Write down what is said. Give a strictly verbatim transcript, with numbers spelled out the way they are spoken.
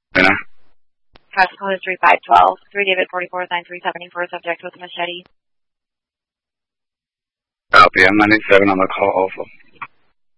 Yeah. Protocol history five twelve, three David forty-four, nine three seventy for a subject with a machete. Copy. I'm ninety-seven on the call also.